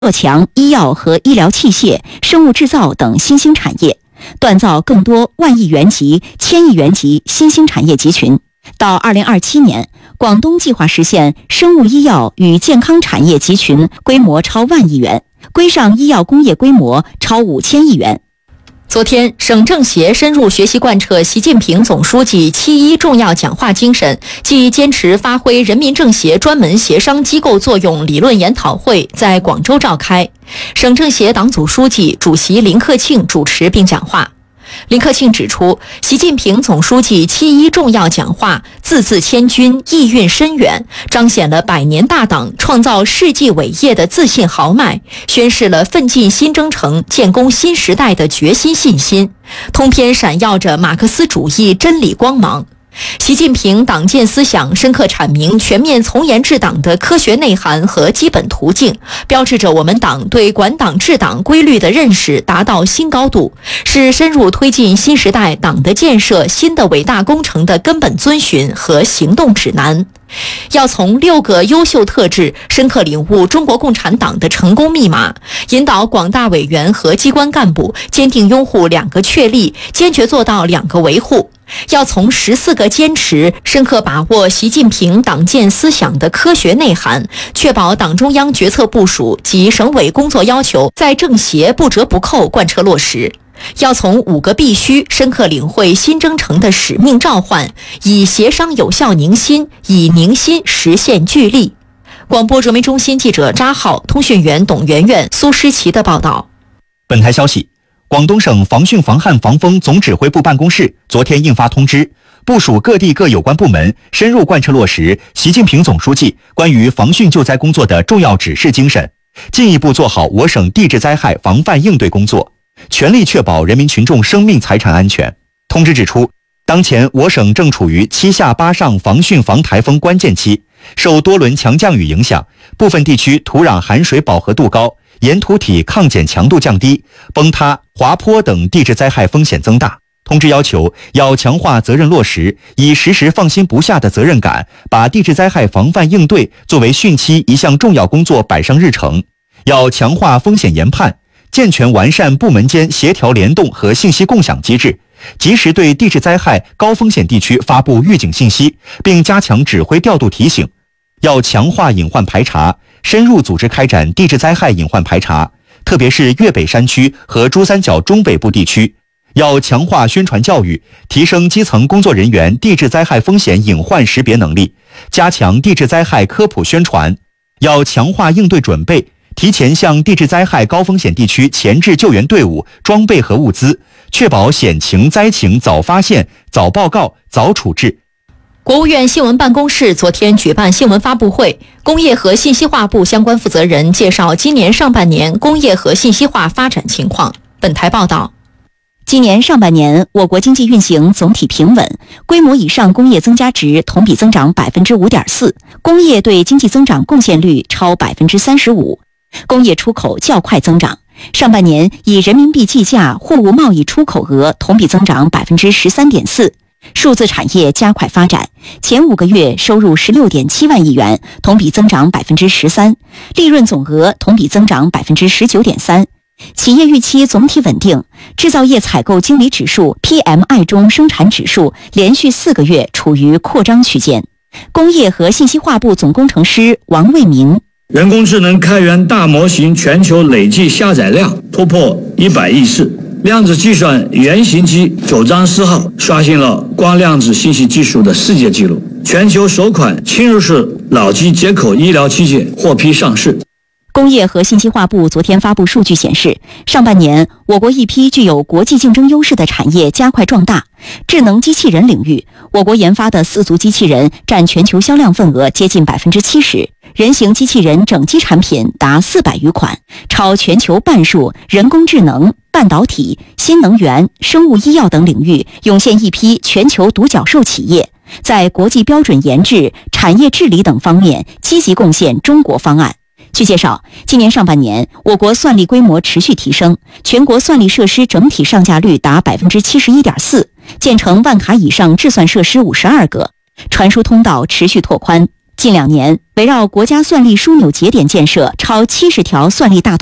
强医药和医疗器械、生物制造等新兴产业，锻造更多万亿元级、千亿元级新兴产业集群。到2027年，广东计划实现生物医药与健康产业集群规模超万亿元，规上医药工业规模超5000亿元。 昨天，省政协深入学习贯彻习近平总书记7·1重要讲话精神即坚持发挥人民政协专门协商机构作用理论研讨会在广州召开，省政协党组书记、主席林克庆主持并讲话。林克庆指出，习近平总书记7·1重要讲话字字千钧，意蕴深远，彰显了百年大党创造世纪伟业的自信豪迈，宣示了奋进新征程、建功新时代的决心信心，通篇闪耀着马克思主义真理光芒。习近平党建思想深刻阐明全面从严治党的科学内涵和基本途径，标志着我们党对管党治党规律的认识达到新高度，是深入推进新时代党的建设新的伟大工程的根本遵循和行动指南。要从6个优秀特质深刻领悟中国共产党的成功密码，引导广大委员和机关干部坚定拥护2个确立，坚决做到2个维护。要从14个坚持深刻把握习近平党建思想的科学内涵，确保党中央决策部署及省委工作要求在政协不折不扣贯彻落实。要从5个必须深刻领会新征程的使命召唤，以协商有效凝心，以凝心实现聚力。广播传媒中心记者扎浩，通讯员董媛媛、苏诗琪的报道。 本台消息，广东省防汛防旱防风总指挥部办公室昨天印发通知，部署各地各有关部门深入贯彻落实习近平总书记关于防汛救灾工作的重要指示精神，进一步做好我省地质灾害防范应对工作，全力确保人民群众生命财产安全。通知指出，当前我省正处于7下8上防汛防台风关键期，受多轮强降雨影响，部分地区土壤含水饱和度高，岩土体抗碱强度降低，崩塌、滑坡等地质灾害风险增大。通知要求要强化责任落实，以时时放心不下的责任感，把地质灾害防范应对作为汛期一项重要工作摆上日程。要强化风险研判，健全完善部门间协调联动和信息共享机制，及时对地质灾害高风险地区发布预警信息，并加强指挥调度提醒。要强化隐患排查，深入组织开展地质灾害隐患排查，特别是粤北山区和珠三角中北部地区。要强化宣传教育，提升基层工作人员地质灾害风险隐患识别能力，加强地质灾害科普宣传。要强化应对准备，提前向地质灾害高风险地区前置救援队伍、装备和物资，确保险情灾情早发现、早报告、早处置。 国务院新闻办公室昨天举办新闻发布会，工业和信息化部相关负责人介绍今年上半年工业和信息化发展情况。本台报道， 今年上半年，我国经济运行总体平稳，规模以上工业增加值同比增长 5.4%， 工业对经济增长贡献率超 35%， 工业出口较快增长。上半年以人民币计价货物贸易出口额同比增长 13.4%， 数字产业加快发展，前5个月收入16.7万亿元，同比增长 13%， 利润总额同比增长 19.3%。企业预期总体稳定，制造业采购经理指数 PMI 中生产指数连续4个月处于扩张区间。工业和信息化部总工程师王卫民， 人工智能开源大模型全球累计下载量突破100亿次，量子计算原型机9章4号刷新了光量子信息技术的世界纪录，全球首款侵入式脑机接口医疗器械获批上市。 工业和信息化部昨天发布数据显示，上半年我国一批具有国际竞争优势的产业加快壮大。智能机器人领域，我国研发的4足机器人占全球销量份额接近 70%， 人形机器人整机产品达400余款，超全球半数。人工智能、半导体、新能源、生物医药等领域涌现一批全球独角兽企业，在国际标准研制、产业治理等方面积极贡献中国方案。据介绍，今年上半年，我国算力规模持续提升，全国算力设施整体上架率达 71.4%， 建成万卡以上制算设施52个，传输通道持续拓宽， 近2年，围绕国家算力枢纽节点建设超70条算力大